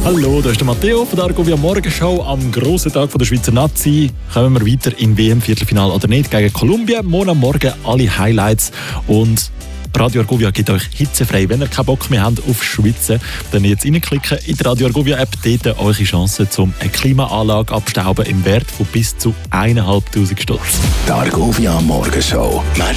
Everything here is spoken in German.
Hallo, da ist der Matteo von der Argovia Morgenshow. Am grossen Tag der Schweizer Nazi kommen wir weiter im WM-Viertelfinale oder nicht gegen Kolumbien. Morgen am Morgen alle Highlights und Radio Argovia gibt euch hitzefrei. Wenn ihr keinen Bock mehr habt auf Schwitzen, dann jetzt reinklicken in die Radio Argovia App. Dort eure Chance, um eine Klimaanlage abstauben im Wert von bis zu 1'500 Stutz. Die Argovia Morgenshow.